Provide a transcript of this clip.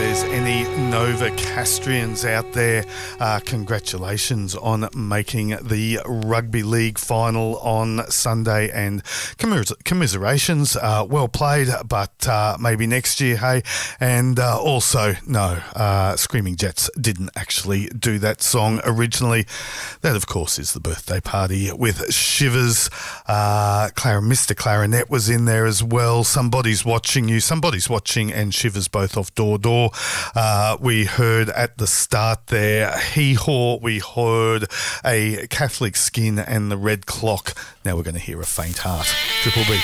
there's any Novocastrians out there, congratulations on making the Rugby League final on Sunday, and commiserations. Well played, but maybe next year, hey? And also, no, Screaming Jets didn't actually do that song originally. That, of course, is the birthday party with Shivers. Mr. Clarinet was in there as well. Somebody's Watching You, Somebody's Watching, and Shivers both off Door Door. We heard at the start there Hee Haw, we heard A Catholic Skin and The Red Clock. Now we're going to hear A Faint Heart. Triple B.